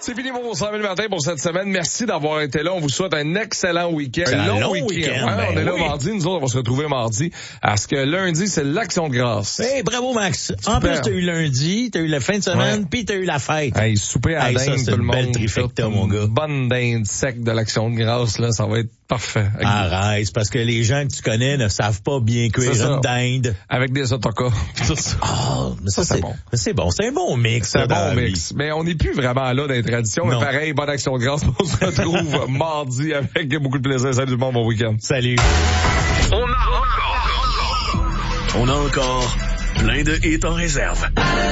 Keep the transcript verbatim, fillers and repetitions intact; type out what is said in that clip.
C'est fini pour cent mille matin pour cette semaine. Merci d'avoir été là. On vous souhaite un excellent week-end. Un long, long week-end. week-end, Ouais, ben on est là oui. mardi. Nous autres, on va se retrouver mardi. Parce que lundi, c'est l'Action de grâce. Hey, bravo, Max. En Super. plus, t'as eu lundi, t'as eu la fin de semaine, Ouais. puis t'as eu la fête. Hey, souper à Hey, la ça, dinde, c'est tout le une monde. belle trifecta, Tout, mon gars. Une bonne dinde sec de l'Action de grâce, là. Ça va être parfait. Avec, Arrête, c'est parce que les gens que tu connais ne savent pas bien cuire C'est ça. une dinde. avec des autocars. Tout ça. Ah, mais ça, Ça, c'est c'est bon. C'est bon, c'est un bon mix. C'est ça, un dans bon la mix. vie. Mais on n'est plus vraiment là dans les traditions. Non. Mais pareil, bonne Action de grâce. On se retrouve mardi avec beaucoup de plaisir. Salut tout le monde, bon week-end. Salut. On a encore, on a encore plein de hits en réserve.